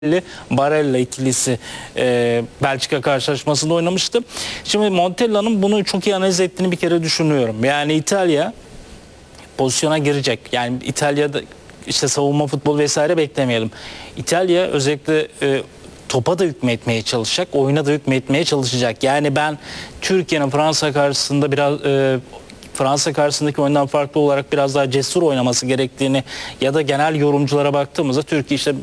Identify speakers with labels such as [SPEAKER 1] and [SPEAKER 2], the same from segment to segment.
[SPEAKER 1] Barella ikilisi Belçika karşılaşmasında oynamıştı. Şimdi Montella'nın bunu çok iyi analiz ettiğini bir kere düşünüyorum. Yani İtalya pozisyona girecek. Yani İtalya'da işte savunma futbol vesaire beklemeyelim. İtalya özellikle topa da hükmetmeye çalışacak, oyuna da hükmetmeye çalışacak. Yani ben Türkiye'nin Fransa karşısında biraz Fransa karşısındaki oyundan farklı olarak biraz daha cesur oynaması gerektiğini ya da genel yorumculara baktığımızda Türkiye işte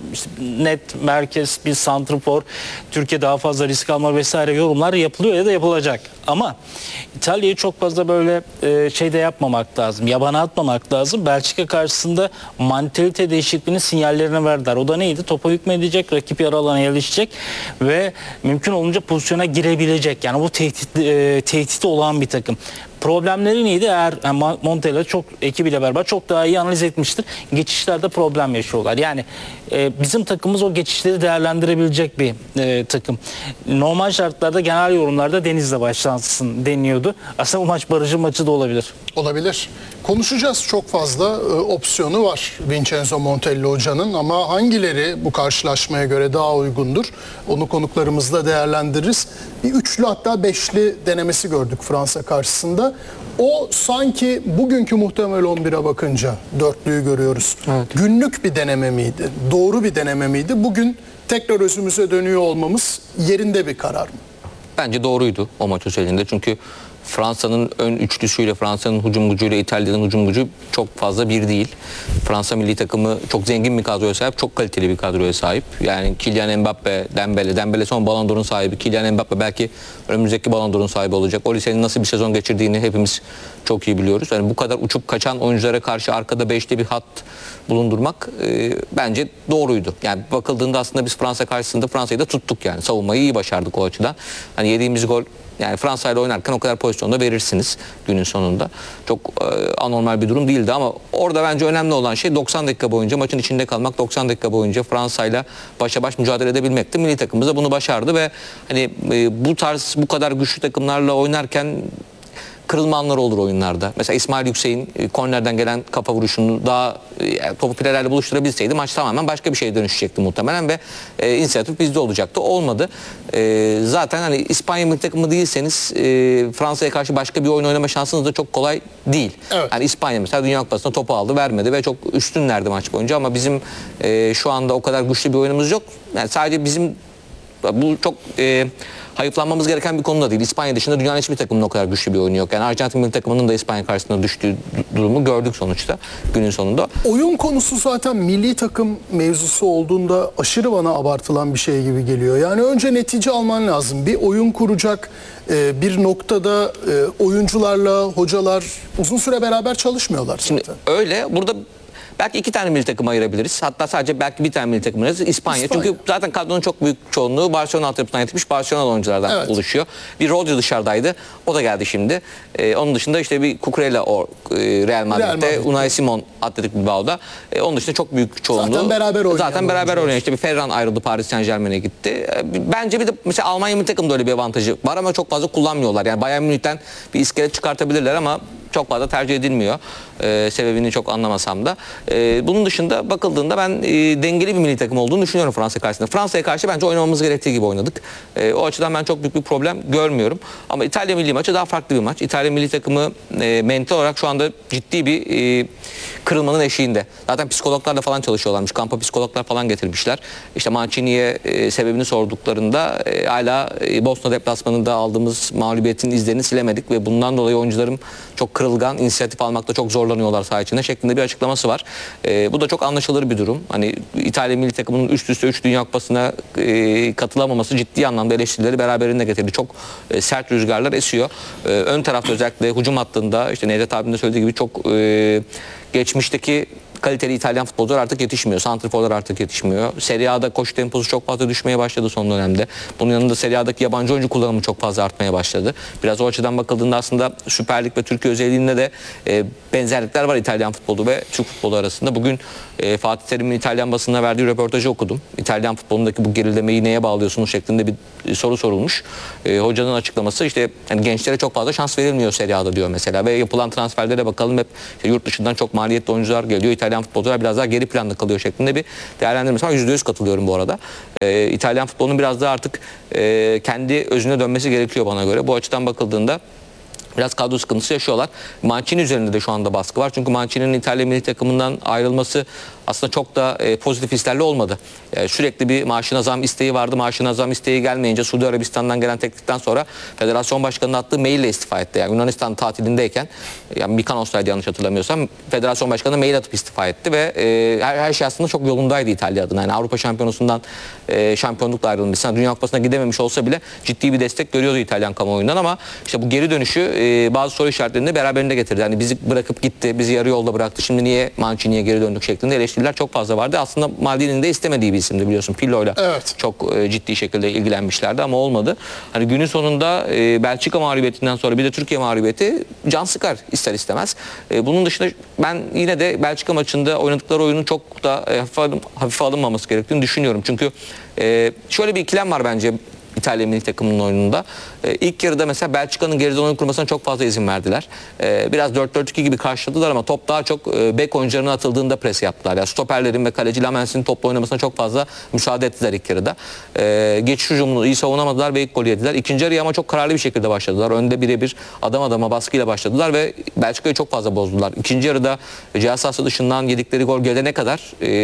[SPEAKER 1] net merkez bir santrfor, Türkiye daha fazla risk alma vesaire yorumlar yapılıyor ya da yapılacak. Ama İtalya'yı çok fazla böyle şey de yapmamak lazım, yabana atmamak lazım. Belçika karşısında mantalite değişikliğinin sinyallerini verdiler. O da neydi? Topa hükmedecek, rakip yarı alana yerleşecek ve mümkün olunca pozisyona girebilecek. Yani bu tehdit olan bir takım. Problemleri neydi? Eğer Montella çok ekibiyle beraber çok daha iyi analiz etmiştir. Geçişlerde problem yaşıyorlar. Yani bizim takımımız o geçişleri değerlendirebilecek bir takım. Normal şartlarda genel yorumlarda Deniz'le başlansın deniyordu. Aslında bu maç barajın maçı da olabilir.
[SPEAKER 2] Olabilir. Konuşacağız, çok fazla opsiyonu var Vincenzo Montella hocanın ama hangileri bu karşılaşmaya göre daha uygundur? Onu konuklarımızla değerlendiririz. Bir üçlü hatta beşli denemesi gördük Fransa karşısında. O sanki bugünkü muhtemel 11'e bakınca dörtlüyü görüyoruz. Evet. Günlük bir deneme miydi? Doğru bir deneme miydi? Bugün tekrar özümüze dönüyor olmamız yerinde bir karar mı?
[SPEAKER 3] Bence doğruydu o maç özelinde. Çünkü Fransa'nın ön üçlüsüyle, Fransa'nın hücum gücüyle İtalya'nın hücum gücü çok fazla bir değil. Fransa milli takımı çok zengin bir kadroya sahip, çok kaliteli bir kadroya sahip. Yani Kylian Mbappe, Dembele son Ballon d'Or'un sahibi. Kylian Mbappe belki önümüzdeki Ballon d'Or'un sahibi olacak. O lisenin nasıl bir sezon geçirdiğini hepimiz çok iyi biliyoruz. Yani bu kadar uçup kaçan oyunculara karşı arkada beşli bir hat bulundurmak bence doğruydu. Yani bakıldığında aslında biz Fransa karşısında Fransa'yı da tuttuk yani. Savunmayı iyi başardık o açıdan. Hani yediğimiz gol, yani Fransa ile oynarken o kadar pozisyonda verirsiniz günün sonunda. Çok anormal bir durum değildi ama orada bence önemli olan şey 90 dakika boyunca maçın içinde kalmak, 90 dakika boyunca Fransa ile başa baş mücadele edebilmekti. Milli takımımız da bunu başardı ve hani bu tarz bu kadar güçlü takımlarla oynarken kırılma anları olur oyunlarda. Mesela İsmail Yüksek'in kornerden gelen kafa vuruşunu daha topu filelerle buluşturabilseydi maç tamamen başka bir şeye dönüşecekti muhtemelen ve inisiyatif bizde olacaktı. Olmadı. Zaten hani İspanya milli takımı değilseniz Fransa'ya karşı başka bir oyun oynama şansınız da çok kolay değil. Evet. Yani İspanya mesela Dünya Kupası'nda topu aldı, vermedi ve çok üstünlerdi maç boyunca ama bizim şu anda o kadar güçlü bir oyunumuz yok. Yani sadece bizim bu çok hayıflanmamız gereken bir konu da değil. İspanya dışında dünyanın hiçbir takımının o kadar güçlü bir oyunu yok. Yani Arjantin milli takımının da İspanya karşısında düştüğü durumu gördük sonuçta günün sonunda.
[SPEAKER 2] Oyun konusu zaten milli takım mevzusu olduğunda aşırı bana abartılan bir şey gibi geliyor. Yani önce netice alman lazım. Bir oyun kuracak bir noktada oyuncularla hocalar uzun süre beraber çalışmıyorlar zaten.
[SPEAKER 3] Şimdi öyle burada belki iki tane milli takım ayırabiliriz. Hatta sadece belki bir tane milli takım ayırabiliriz. İspanya. Çünkü zaten kadronun çok büyük çoğunluğu Barcelona altyapısından yetişmiş Barcelona oyunculardan oluşuyor. Bir Rodri dışarıdaydı. O da geldi şimdi. Onun dışında işte bir Cucurella Real Madrid'de, Unai Simon Atletik Bilbao'da. Onun dışında çok büyük çoğunluğu. Zaten beraber oynayan. İşte bir Ferran ayrıldı, Paris Saint-Germain'e gitti. Bence bir de mesela Almanya milli takımda öyle bir avantajı var ama çok fazla kullanmıyorlar. Yani Bayern Münih'ten bir iskelet çıkartabilirler ama çok fazla tercih edilmiyor. Sebebini çok anlamasam da. Bunun dışında bakıldığında ben dengeli bir milli takım olduğunu düşünüyorum Fransa karşısında. Fransa'ya karşı bence oynamamız gerektiği gibi oynadık. O açıdan ben çok büyük bir problem görmüyorum. Ama İtalya milli maçı daha farklı bir maç. İtalya milli takımı mental olarak şu anda ciddi bir kırılmanın eşiğinde. Zaten psikologlarla falan çalışıyorlarmış. Kampa psikologlar falan getirmişler. İşte Mancini'ye sebebini sorduklarında hala Bosna deplasmanında aldığımız mağlubiyetin izlerini silemedik ve bundan dolayı oyuncularım çok kırılgan, inisiyatif almakta çok zorlanıyorlar saha içinde şeklinde bir açıklaması var. Bu da çok anlaşılır bir durum. Hani İtalya milli takımının üst üste 3 Dünya Kupası'na katılamaması ciddi anlamda eleştirileri beraberinde getirdi. Çok sert rüzgarlar esiyor. Ön tarafta özellikle hücum hattında işte Nevzat abinin de söylediği gibi çok geçmişteki kaliteli İtalyan futbolcular artık yetişmiyor. Santriforlar artık yetişmiyor. Serie A'da koşu temposu çok fazla düşmeye başladı son dönemde. Bunun yanında Serie A'daki yabancı oyuncu kullanımı çok fazla artmaya başladı. Biraz o açıdan bakıldığında aslında Süper Lig ve Türkiye özelliğinde de benzerlikler var İtalyan futbolu ve Türk futbolu arasında. Bugün Fatih Terim'in İtalyan basınına verdiği röportajı okudum. İtalyan futbolundaki bu gerilemeyi neye bağlıyorsunuz şeklinde bir soru sorulmuş. Hocanın açıklaması işte yani gençlere çok fazla şans verilmiyor Serie A'da diyor mesela ve yapılan transferlere bakalım hep işte yurt dışından çok maliyetli oyuncular geliyor. İtalyan futbolcular biraz daha geri planda kalıyor şeklinde bir değerlendirmesi var. %100 katılıyorum bu arada. İtalyan futbolunun biraz daha artık kendi özüne dönmesi gerekiyor bana göre. Bu açıdan bakıldığında biraz kadro sıkıntısı yaşıyorlar. Mancini üzerinde de şu anda baskı var. Çünkü Mancini'nin İtalya milli takımından ayrılması aslında çok da pozitif hislerle olmadı. Sürekli bir maaşına zam isteği vardı. Maaşına zam isteği gelmeyince Suudi Arabistan'dan gelen tekliften sonra federasyon başkanının attığı maille istifa etti. Yani Yunanistan tatilindeyken, yani Mikanos'taydı yanlış hatırlamıyorsam, federasyon başkanı mail atıp istifa etti ve her şey aslında çok yolundaydı İtalya adına. Yani Avrupa Şampiyonusundan şampiyonlukla ayrılmışsa, Dünya Kupası'na gidememiş olsa bile ciddi bir destek görüyordu İtalyan kamuoyundan ama işte bu geri dönüşü bazı soru işaretlerini de beraberinde getirdi. Yani bizi bırakıp gitti, bizi yarı yolda bıraktı. Şimdi niye Mancini'ye geri döndük şeklinde eleştiriler çok fazla vardı. Aslında Maldini'nin de istemediği bir isimdi biliyorsun. Pirlo'yla çok ciddi şekilde ilgilenmişlerdi ama olmadı. Hani günün sonunda Belçika mağlubiyetinden sonra bir de Türkiye mağlubiyeti can sıkar ister istemez. Bunun dışında ben yine de Belçika maçında oynadıkları oyunun çok da hafife alınmaması gerektiğini düşünüyorum. Çünkü şöyle bir ikilem var bence İtalya milli takımının oyununda. İlk yarıda mesela Belçika'nın geriden oyun kurmasına çok fazla izin verdiler. Biraz 4-4-2 gibi karşıladılar ama top daha çok bek oyuncularına atıldığında pres yaptılar. Yani stoperlerin ve kaleci Lamens'in topla oynamasına çok fazla müsaade ettiler ilk yarıda. Geçiş hücumunu iyi savunamadılar ve ilk golü yediler. İkinci yarıya ama çok kararlı bir şekilde başladılar. Önde birebir adam adama baskıyla başladılar ve Belçika'yı çok fazla bozdular. İkinci yarıda ceza sahası dışından yedikleri gol gelene kadar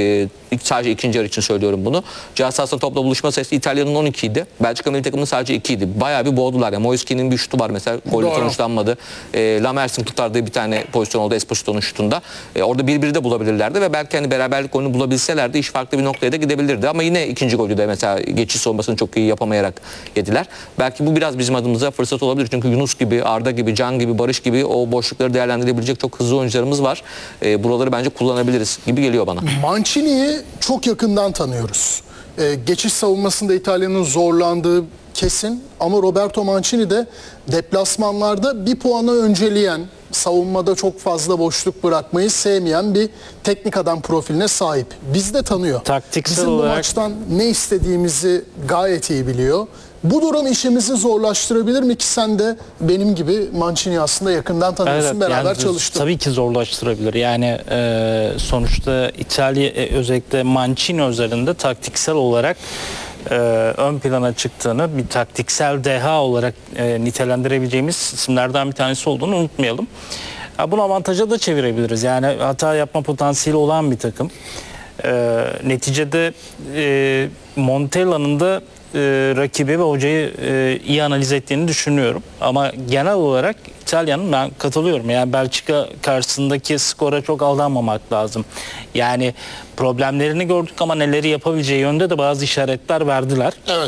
[SPEAKER 3] sadece ikinci yarı için söylüyorum bunu. Ceza sahasında topla buluşma sayısı İtalya'nın 12 idi. Belçika milli takımının sadece 2 idi. Bayağı bir boğdular. Yani Moiskin'in bir şutu var mesela. Golle sonuçlanmadı. Lamers'in kurtardığı bir tane pozisyon oldu Esposito'nun şutunda. Orada 1-1 de bulabilirlerdi ve belki hani beraberlik oyunu bulabilselerdi iş farklı bir noktaya da gidebilirdi. Ama yine ikinci golü de mesela geçiş savunmasını çok iyi yapamayarak yediler. Belki bu biraz bizim adımıza fırsat olabilir. Çünkü Yunus gibi, Arda gibi, Can gibi, Barış gibi o boşlukları değerlendirebilecek çok hızlı oyuncularımız var. Buraları bence kullanabiliriz gibi geliyor bana.
[SPEAKER 2] Mancini'yi çok yakından tanıyoruz. Geçiş savunmasında İtalya'nın zorlandığı kesin ama Roberto Mancini de deplasmanlarda bir puanı önceleyen, savunmada çok fazla boşluk bırakmayı sevmeyen bir teknik adam profiline sahip. Biz de tanıyor.
[SPEAKER 1] Taktiksel
[SPEAKER 2] Bizim
[SPEAKER 1] olarak
[SPEAKER 2] bu maçtan ne istediğimizi gayet iyi biliyor. Bu durum işimizi zorlaştırabilir mi ki sen de benim gibi Mancini aslında yakından tanıyorsun, beraber
[SPEAKER 1] yani
[SPEAKER 2] çalıştın.
[SPEAKER 1] tabii ki zorlaştırabilir. Yani sonuçta İtalya özellikle Mancini üzerinde taktiksel olarak ön plana çıktığını, bir taktiksel deha olarak nitelendirebileceğimiz isimlerden bir tanesi olduğunu unutmayalım. Bunu avantaja da çevirebiliriz. Yani hata yapma potansiyeli olan bir takım. Neticede Montella'nın da rakibi ve hocayı iyi analiz ettiğini düşünüyorum. Ama genel olarak İtalya'nın, ben katılıyorum. Yani Belçika karşısındaki skora çok aldanmamak lazım. Yani problemlerini gördük ama neleri yapabileceği yönde de bazı işaretler verdiler.
[SPEAKER 2] Evet.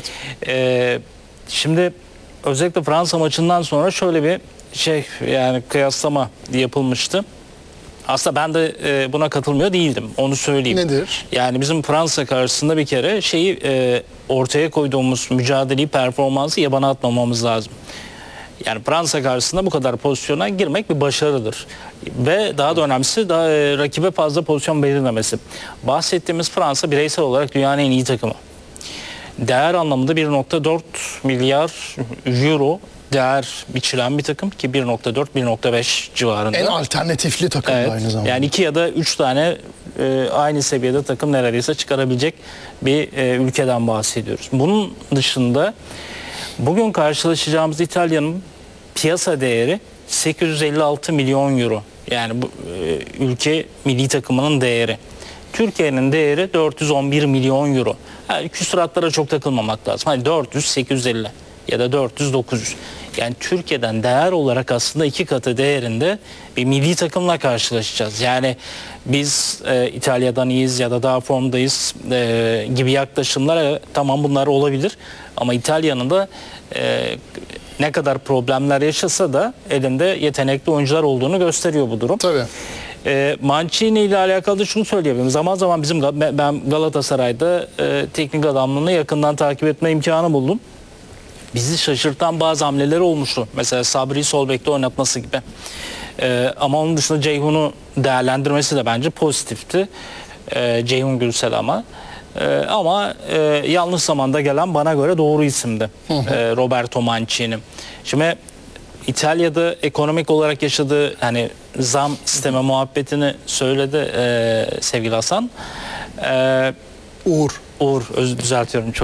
[SPEAKER 1] Şimdi özellikle Fransa maçından sonra şöyle bir yani kıyaslama yapılmıştı. Aslında ben de buna katılmıyor değildim. Onu söyleyeyim.
[SPEAKER 2] Nedir?
[SPEAKER 1] Yani bizim Fransa karşısında bir kere ortaya koyduğumuz mücadeleyi, performansı yabana atmamamız lazım. Yani Fransa karşısında bu kadar pozisyona girmek bir başarıdır. Ve daha da önemlisi rakibe fazla pozisyon belirlemesi. Bahsettiğimiz Fransa bireysel olarak dünyanın en iyi takımı. Değer anlamında 1.4 milyar euro değer biçilen bir takım ki 1.4-1.5 civarında.
[SPEAKER 2] En alternatifli takım da aynı zamanda.
[SPEAKER 1] Yani 2 ya da 3 tane aynı seviyede takım neredeyse çıkarabilecek bir ülkeden bahsediyoruz. Bunun dışında bugün karşılaşacağımız İtalya'nın piyasa değeri 856 milyon euro. Yani bu ülke milli takımının değeri. Türkiye'nin değeri 411 milyon euro. Yani küsuratlara çok takılmamak lazım. Hani 400, 850 ya da 400, 900. Yani Türkiye'den değer olarak aslında 2 katı değerinde bir milli takımla karşılaşacağız. Yani biz İtalya'dan iyiyiz ya da daha formdayız gibi yaklaşımlar tamam, bunlar olabilir. Ama İtalya'nın da ne kadar problemler yaşasa da elinde yetenekli oyuncular olduğunu gösteriyor bu durum.
[SPEAKER 2] Tabii.
[SPEAKER 1] Mancini ile alakalı da şunu söyleyebilirim. Zaman zaman ben Galatasaray'da teknik adamlığını yakından takip etme imkanı buldum. Bizi şaşırtan bazı hamleleri olmuştu. Mesela Sabri'yi sol bekte oynatması gibi. Ama onun dışında Ceyhun'u değerlendirmesi de bence pozitifti. Ceyhun Gülsel ama. Ama yanlış zamanda gelen bana göre doğru isimdi. Roberto Mancini. Şimdi İtalya'da ekonomik olarak yaşadığı hani zam isteme muhabbetini söyledi sevgili Hasan.
[SPEAKER 2] Uğur.
[SPEAKER 1] Uğur düzeltiyorum çok.